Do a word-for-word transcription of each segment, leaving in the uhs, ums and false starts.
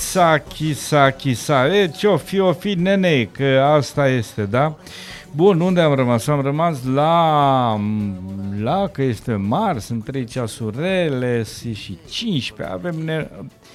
Chisa, chisa, chisa. E, ce-o fi, o fi, nene, că asta este, da? Bun, unde am rămas? Am rămas la, la că este mari, sunt trei ceasurele și cincisprezece. Avem ne...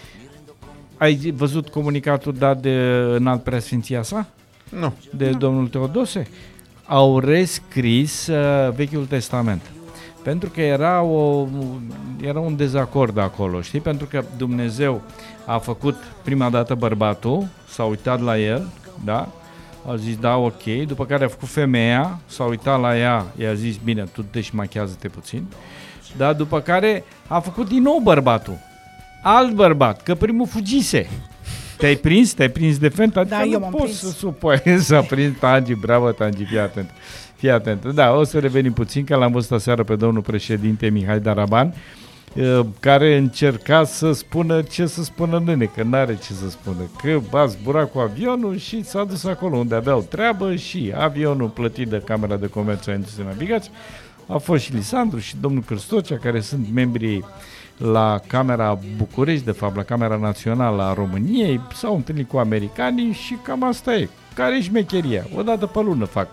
Ai văzut comunicatul dat de înalt preasfinția sa? Nu. De nu. domnul Teodose? Au rescris uh, Vechiul Testament. Pentru că era, o, era un dezacord acolo, știi? Pentru că Dumnezeu a făcut prima dată bărbatul, s-a uitat la el, da? A zis, da, ok, după care a făcut femeia, s-a uitat la ea, i-a zis, bine, tu deșmachează-te puțin, da? După care a făcut din nou bărbatul, alt bărbat, că primul fugise. Te-ai prins? Te-ai prins de fent? Da, eu m-am poți prins. să supui, s-a prins Tangi, bravo Tangi, fii atent. Fii atent. Da, o să revenim puțin, că l-am văzut aseară pe domnul președinte Mihai Daraban, care încerca să spună ce să spună, nene, că n-are ce să spună, că a zburat cu avionul și s-a dus acolo unde aveau treabă și avionul plătit de Camera de Comerț a Industriei Navigații. A fost și Lisandru și domnul Cârstocea, care sunt membrii la Camera București, de fapt, la Camera Națională a României, s-au întâlnit cu americanii și cam asta e. Care-i șmecheria? O dată pe lună fac...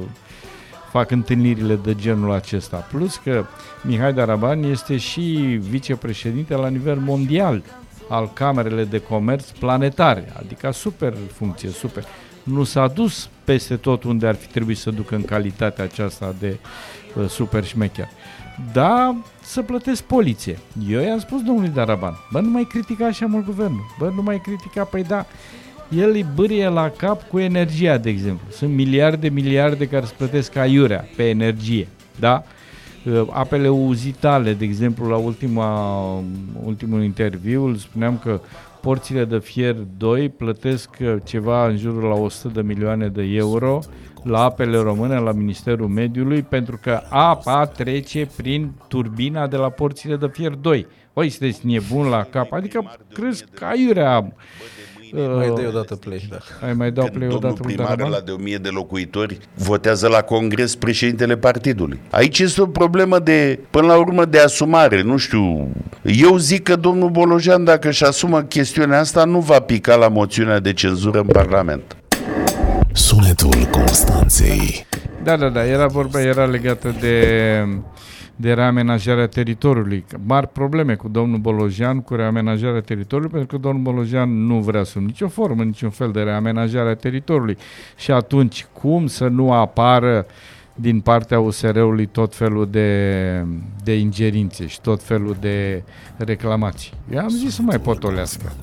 fac întâlnirile de genul acesta. Plus că Mihai Daraban este și vicepreședinte la nivel mondial al Camerele de Comerț planetare, adică super funcție, super. Nu s-a dus peste tot unde ar fi trebuit să ducă în calitatea aceasta de uh, super șmecher. Da, să plătesc poliție. Eu i-am spus domnului Daraban, bă, nu mai critica așa mult guvernul, bă, nu mai critica, păi da, el îi bârie la cap cu energia, de exemplu. Sunt miliarde, miliarde care se plătesc aiurea pe energie, da? Apele uzitale, de exemplu, la ultima, ultimul interviu, spuneam că porțile de fier doi plătesc ceva în jurul la o sută de milioane de euro la apele române, la Ministerul Mediului, pentru că apa trece prin turbina de la porțile de fier doi. Oi, sunteți nebun la cap, adică crezi că aiurea... Mai dai odată play, da. Ai mai dau Când play domnul odată primar la de o mie de locuitori votează la congres președintele partidului. Aici este o problemă de, până la urmă, de asumare, nu știu. Eu zic că domnul Bolojan, dacă își asumă chestiunea asta, nu va pica la moțiunea de cenzură în Parlament. Sunetul Constanței. Da, da, da, era vorba, era legată de... de reamenajarea teritoriului. Mari probleme cu domnul Bolojan, cu reamenajarea teritoriului, pentru că domnul Bolojan nu vrea sub nicio formă, niciun fel de reamenajare a teritoriului. Și atunci, cum să nu apară din partea U S R-ului tot felul de, de ingerințe și tot felul de reclamații? Eu am zis să mai potolească.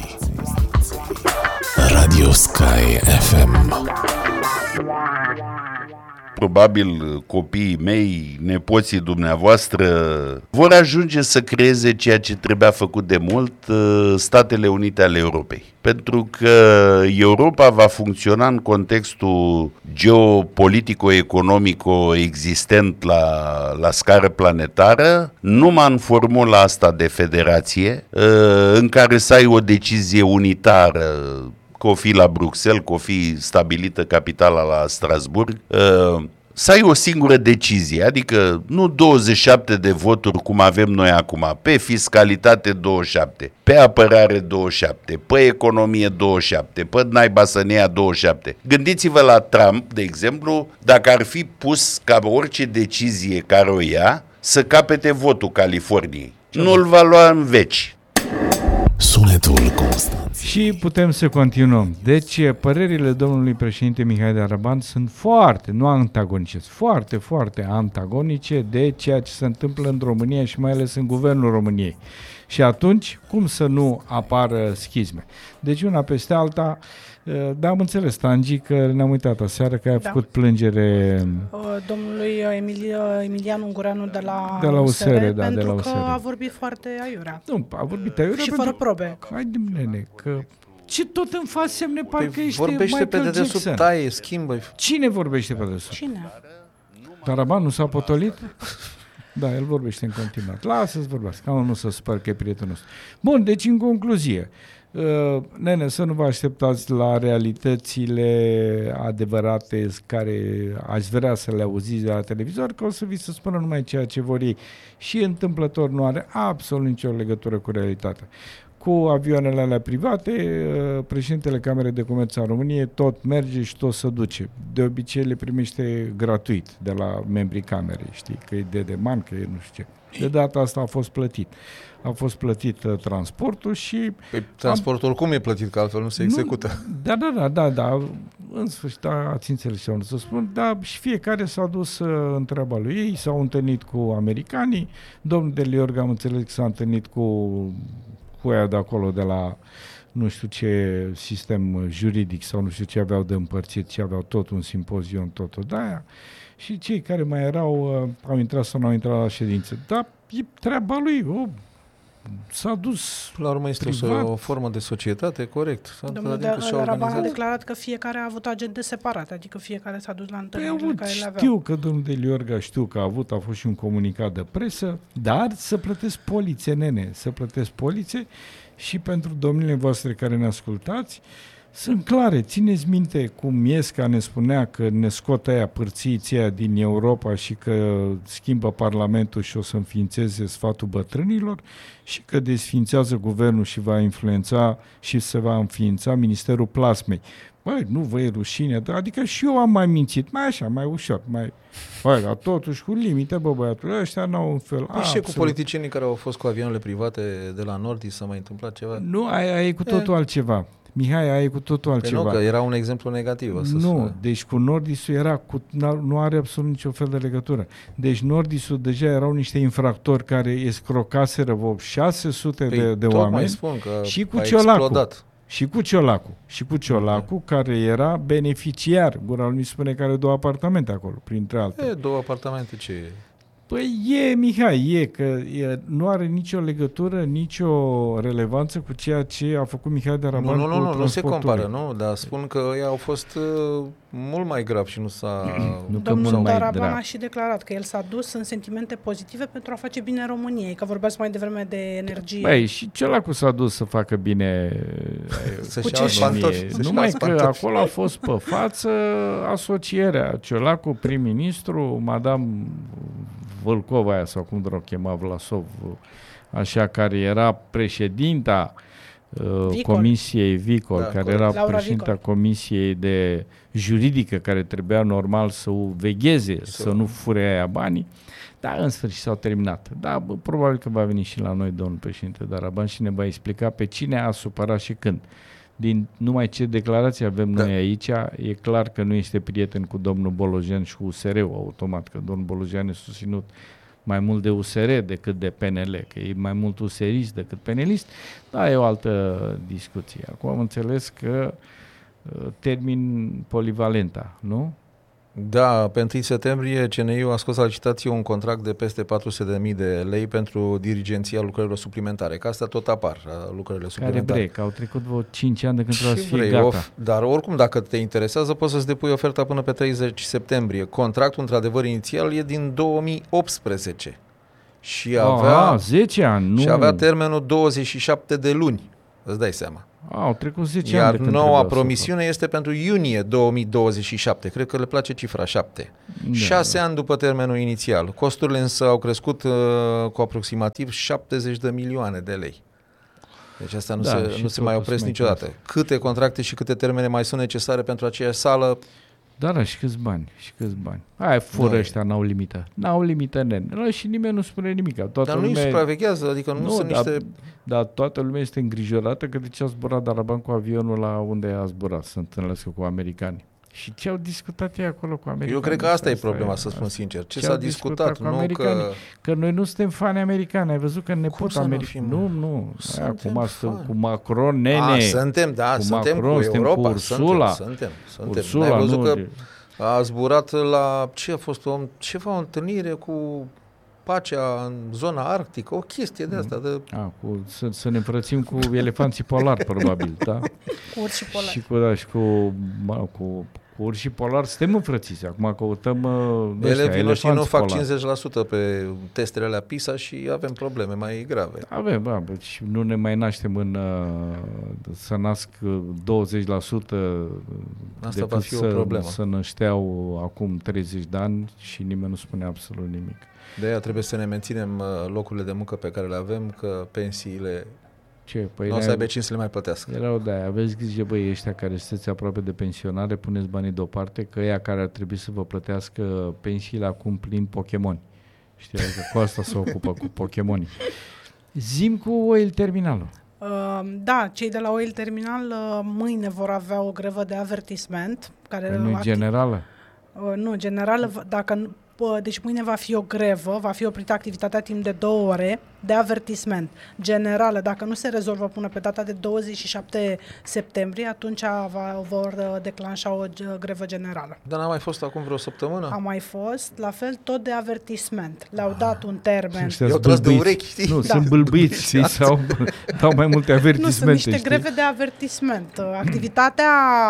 Radio Sky F M. Probabil copiii mei, nepoții dumneavoastră vor ajunge să creeze ceea ce trebuia făcut de mult, Statele Unite ale Europei. Pentru că Europa va funcționa în contextul geopolitico-economico existent la, la scară planetară, numai în formula asta de federație, în care să ai o decizie unitară, că o fi la Bruxelles, că o fi stabilită capitala la Strasburg, să ai o singură decizie, adică nu douăzeci și șapte de voturi cum avem noi acum, pe fiscalitate douăzeci și șapte, pe apărare douăzeci și șapte, pe economie douăzeci și șapte, pe naiba să ne ia douăzeci și șapte. Gândiți-vă la Trump, de exemplu, dacă ar fi pus ca orice decizie care o ia să capete votul Californiei. Nu-l va lua în veci. Sunetul Constanței. Și putem să continuăm. Deci, părerile domnului președinte Mihai Daraban sunt foarte, nu antagonice, foarte, foarte antagonice de ceea ce se întâmplă în România și mai ales în guvernul României. Și atunci, cum să nu apară schizme? Deci, una peste alta, da, am înțeles, Tangi, că ne-am uitat aseară că ai Da. făcut plângere Domnului Emil, Emilian Ungureanu de la, De la U S R, da, pentru de la U S R. că a vorbit foarte aiurea. Nu, a vorbit aiurea Și pentru... fără probe. Hai de nene, că... Ce tot îmi faci semne, parcă Păi ești vorbește pe Michael dedesubt, Jackson. taie, schimbă. Cine vorbește pe dedesubt? Cine? Daraban nu s-a potolit? Da, el vorbește în continuare. Lasă-ți vorbească, ca nu să sper că e prietenul nostru. Bun, deci în concluzie, uh, nene, să nu vă așteptați la realitățile adevărate care ați vrea să le auziți de la televizor, că o să vi se spună numai ceea ce vor ei. Și întâmplător nu are absolut nicio legătură cu realitatea. cu avioanele alea private, președintele Camerei de Comerț a României tot merge și tot se duce. De obicei le primește gratuit de la membrii Camerei, știi, că e de deman, că e nu știu ce. De data asta a fost plătit. A fost plătit uh, transportul și... Păi, transportul oricum e plătit, că altfel nu se execută. Nu, da, da, da, da, da. În sfârșit, da, ați înțeles ce am să spun, dar și fiecare s-a dus uh, în treaba lui ei, s-au întâlnit cu americanii, domnul de Liorga am înțeles că s-a întâlnit cu, cu aia de acolo, de la nu știu ce sistem juridic sau nu știu ce aveau de împărțit, ce aveau tot un simpozion, totul de aia. Și cei care mai erau, uh, au intrat sau nu au intrat la ședință. Dar e treaba lui, o, s-a dus la urmă este privat. o formă de societate, corect. Domnul Daraban a declarat că fiecare a avut agende separate, adică fiecare s-a dus la întâlnirile păi, care le avea. Știu că domnul de Liorga, știu că a avut, a fost și un comunicat de presă, dar să plătesc poliție, nene, să plătesc poliție și pentru domnile voastre care ne ascultați, sunt clare. Țineți minte cum Miesca ne spunea că ne scot aia pârțiiții aia din Europa și că schimbă Parlamentul și o să înființeze sfatul bătrânilor și că desființează guvernul și va influența și se va înființa Ministerul Plasmei. Băi, nu vă e rușine? Adică și eu am mai mințit, mai așa, mai ușor, mai... Băi, dar totuși cu limite, bă, băiatul, ăștia n-au un fel... Păi și cu politicienii care au fost cu avioanele private de la Nordi s-a mai întâmplat ceva? Nu, aia e cu totul e. altceva. Mihai, aia e cu totul altceva. Păi nu, că era un exemplu negativ. Să nu, spune. Deci cu Nordisul era cu, nu are absolut nicio fel de legătură. Deci Nordisul deja erau niște infractori care escrocaseră vreo șase sute păi de, de oameni spun că și cu a Ciolacu. explodat. Și cu Ciolacu. Și cu Ciolacu, okay. care era beneficiar. Gura lui spune că are două apartamente acolo, printre altele. E, două apartamente, ce e? Păi e, Mihai, e, că e, nu are nicio legătură, nicio relevanță cu ceea ce a făcut Mihai Daraban. Nu, nu, nu, nu, nu se compară, nu, dar spun că ei au fost uh, mult mai grav și nu s-a... nu Domnul Daraban a și declarat că el s-a dus în sentimente pozitive pentru a face bine României, că vorbeați mai devreme de energie. Băi, și Ciolacu s-a dus să facă bine să-și ia spantofi. Numai că acolo a fost pe față asocierea. Ciolacu, prim-ministru, madame Vâlcova aia, sau cum o chema, Vlasov, așa, care era președinta uh, Comisiei Vicol, da, care corect. era Laura președinta Vicol. Comisiei de juridică, care trebuia normal să o vegheze, să, să nu fure aia banii, dar în sfârșit s-au terminat. Da, bă, probabil că va veni și la noi domnul președinte Daraban și ne va explica pe cine a supărat și când. Din numai ce declarații avem da. noi aici, e clar că nu este prieten cu domnul Bolojan și cu U S R-ul automat, că domnul Bolojan e susținut mai mult de U S R decât de P N L, că e mai mult userist decât penelist, dar e o altă discuție. Acum am înțeles că uh, termin polivalenta, nu? Da, pe întâi septembrie C N I-ul a scos la licitație un contract de peste patru sute de mii de lei pentru dirigenția lucrărilor suplimentare, că asta tot apar, lucrările suplimentare. Care vrei, că au trecut vreo cinci ani de când trebuie să fie vrei, gata. Of, dar oricum, dacă te interesează, poți să-ți depui oferta până pe treizeci septembrie. Contractul, într-adevăr, inițial e din două mii optsprezece și avea, Aha, zece ani, nu? Și avea termenul douăzeci și șapte de luni, îți dai seama. Au trecut zece Iar ani de când noua promisiune este pentru iunie două mii douăzeci și șapte. Cred că le place cifra șapte. Da. Șase ani după termenul inițial. Costurile însă au crescut uh, cu aproximativ șaptezeci de milioane de lei. Deci asta nu da, se, nu se mai opresc niciodată. Mai câte contracte și câte termene mai sunt necesare pentru aceeași sală? Da, da, și câți bani, și câți bani. Aia fură ăștia, n-au limită. N-au limită, nen. Și nimeni nu spune nimic. Toată Dar nu lumea... îi supraveghează, adică nu, nu sunt dar, niște... Dar toată lumea este îngrijorată că de ce a zburat Daraban cu avionul la unde a zburat, să întâlnească cu americani. Și ce au discutat ei acolo cu americanii? Eu cred că asta, asta e problema, e, să spun sincer. Ce, ce s-a discutat, discutat nu că... Că noi nu suntem fani americani. Ai văzut că ne pot americani. Nu, nu. Acum cu Macron, nene. A, suntem, da, cu suntem Macron, cu Europa. Cu Ursula. Suntem, suntem. Ursula, Ai văzut nu, că a zburat la... Ce a fost? O, ceva, o întâlnire cu pacea în zona arctică, o chestie de asta. De... A, cu, să, să ne împrățim cu elefanții polari, probabil, da? Cu urși polari. Și cu, da, și cu, ma, cu, cu urși polari suntem înfrățiți. Acum căutăm uh, elevii noștri nu fac cincizeci la sută pe testele alea PISA și avem probleme mai grave. Avem, da, deci nu ne mai naștem în uh, să nasc douăzeci la sută asta va fi o problemă. Să nășteau acum treizeci de ani și nimeni nu spune absolut nimic. De aia trebuie să ne menținem locurile de muncă pe care le avem, că pensiile Ce? Păi nu o să aibă cine să le mai plătească. Erau de-aia, aveți grijă, băi, ăștia care sunteți aproape de pensionare, puneți banii deoparte, că ăia care ar trebui să vă plătească pensiile acum plin Pokémon. Știi, că cu asta se ocupă, cu Pokémonii. Zim cu Oil Terminalul. Uh, da, cei de la Oil Terminal uh, mâine vor avea o grevă de avertisment. Care Păi nu e generală? Uh, nu, generală, dacă nu, deci mâine va fi o grevă, va fi oprită activitatea timp de două ore de avertisment. Generală, dacă nu se rezolvă până pe data de douăzeci și șapte septembrie, atunci va, vor declanșa o grevă generală. Dar n-a mai fost acum vreo săptămână? A mai fost, la fel, tot de avertisment. Le-au dat un termen. Eu tras de urechi, știi? Nu, Da. sunt bâlbâiți, știi, sau dau mai multe avertismente. Nu, sunt niște știi? greve de avertisment. Activitatea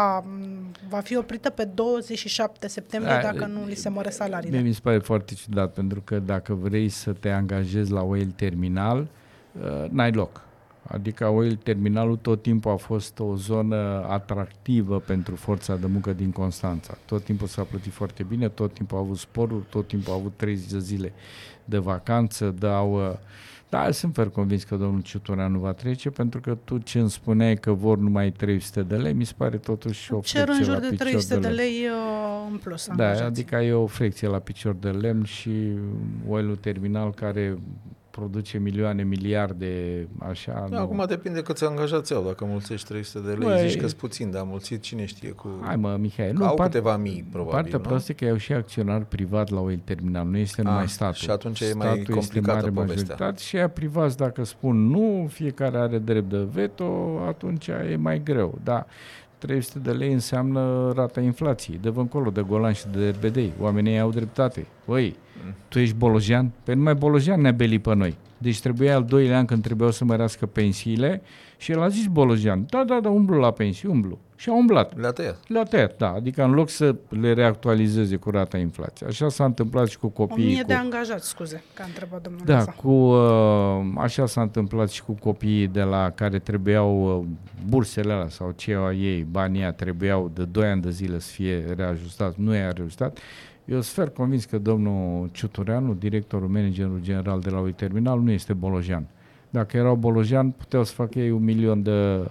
va fi oprită pe douăzeci și șapte septembrie Da, dacă nu li se mără Mie salariile. mi se pare foarte ciudat, pentru că dacă vrei să te angajezi la Oil Terminal, uh, n-ai loc. Adică Oil Terminalul tot timpul a fost o zonă atractivă pentru forța de muncă din Constanța. Tot timpul s-a plătit foarte bine, tot timpul au avut sporuri, tot timpul au avut treizeci de zile de vacanță, dau... Uh, da, sunt fer convins că domnul Ciutoreanu va trece, pentru că tu ce îmi spuneai că vor numai trei sute de lei, mi se pare totuși o Cer flecție în la jur de picior trei sute de lemn. lei uh, în plus. Da, angajați. adică e o frecție la picior de lemn și Oilul Terminal care produce milioane, miliarde, așa... Da, nu. acum depinde câți angajați au. Dacă mulțești trei sute de lei, Băi, zici că-s puțin, dar mulțit cine știe cu... Hai mă, Mihai, Că nu, au part- câteva mii, probabil, partea nu? proastă e că au și acționar privat la Oil Terminal, nu este Ah, numai statul. și atunci e mai Statul este complicată mare povestea. majoritate și ea privați, dacă spun nu, fiecare are drept de veto, atunci e mai greu, da. trei sute de lei înseamnă rata inflației, de încolo, de Golan și de Bedei. Oamenii au dreptate. Băi, tu ești bolojean? Păi numai bolojean ne-a belit pe noi. Deci trebuia al doilea an când trebuiau să mărească pensiile și el a zis bolojean, da, da, da, umblu la pensii, umblu. Și a umblat. Le-a tăiat. Le-a tăiat, da. Adică în loc să le reactualizeze cu rata inflației. Așa s-a întâmplat și cu O copiii. mie cu... de angajați, scuze, că a întrebat domnul Da, Leza. cu, uh, așa s-a întâmplat și cu copiii de la care trebuiau uh, bursele alea sau ce au ei, banii aia, trebuiau de doi ani de zile să fie reajustați, nu i-a reajustat. Eu sunt fer convins că domnul Ciutoreanu, directorul, managerul general de la Oil Terminal, nu este bolojean. Dacă erau bolojean, puteau să facă ei un milion de,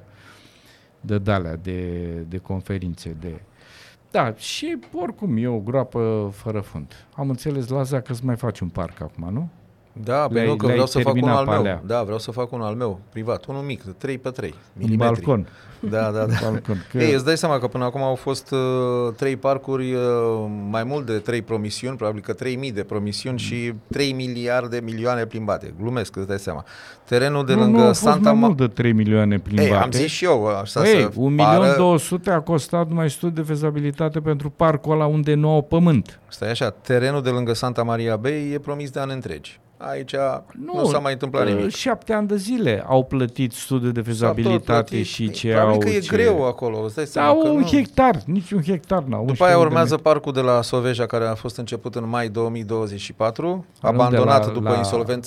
de dalea, de, de conferințe, de... Da, și oricum e o groapă fără fund. Am înțeles, Laza, că îți mai faci un parc acum, nu? Da, Le-ai- pentru că le-ai vreau să fac unul terminat al pe meu. alea. Da, vreau să fac unul al meu, privat, unul mic, de trei pe trei Un milimetri. balcon. Da, da, da. balcon. Că... Ei, îți dai seama că până acum au fost uh, trei parcuri, uh, mai mult de trei promisiuni, probabil că trei mii de promisiuni și trei miliarde milioane plimbate. Glumesc, îți dai seama. Terenul de nu, lângă nu, a fost Santa mai Ma... mult de trei milioane plimbate. Ei, am zis și eu, așa Ei, să un pară... milion două sute a costat numai studiu de fezabilitate pentru parcul ăla unde nu au pământ. Stai așa, terenul de lângă Santa Maria Bay e promis de ani întregi. Aici nu, nu s-a mai întâmplat uh, nimic. Șapte ani de zile au plătit studiu de S-a tot fezabilitate plătit. și ce Probabil au... că e ce... greu acolo, îți dai Da, seama că un nu... hectar, nici un hectar n-au. După aia urmează parcul de la Soveja, care a fost început în mai două mii douăzeci și patru, abandonat la, după la... insolvența